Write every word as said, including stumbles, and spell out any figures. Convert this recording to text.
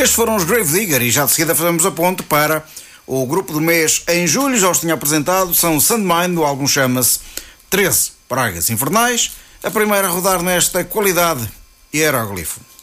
Estes foram os Grave Digger e já de seguida fazemos a ponte para o grupo do mês em julho. Já os tinha apresentado, são Sandmine, o álbum chama-se treze Pragas Infernais, a primeira a rodar nesta qualidade hieroglifo.